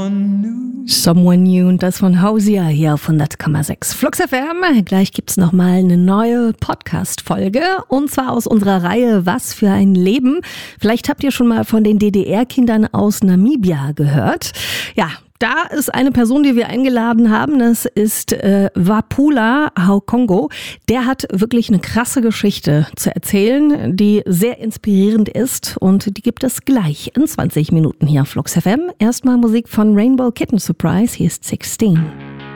Someone New und das von Hausia hier auf 100,6 Flux FM. Gleich gibt's nochmal eine neue Podcast-Folge und zwar aus unserer Reihe Was für ein Leben. Vielleicht habt ihr schon mal von den DDR-Kindern aus Namibia gehört. Ja, da ist eine Person, die wir eingeladen haben, das ist Wapula Haukongo. Der hat wirklich eine krasse Geschichte zu erzählen, die sehr inspirierend ist und die gibt es gleich in 20 Minuten hier auf Flux FM. Erstmal Musik von Rainbow Kitten Surprise, hier ist 16.